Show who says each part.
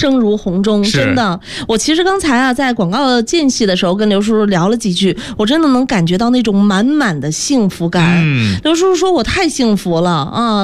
Speaker 1: 声如洪钟，真的。我其实刚才啊，在广告间隙的时候跟刘叔叔聊了几句，我真的能感觉到那种满满的幸福感。刘叔叔说我太幸福了啊。